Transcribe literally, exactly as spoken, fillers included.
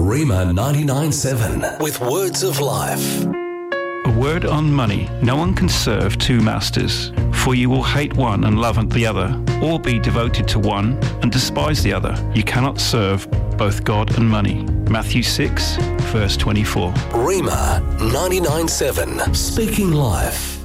Rhema ninety-nine seven with Words of Life. A word on money. No one can serve two masters, for you will hate one and love the other, or be devoted to one and despise the other. You cannot serve both God and money. Matthew six, verse twenty-four. Rhema ninety-nine seven, speaking life.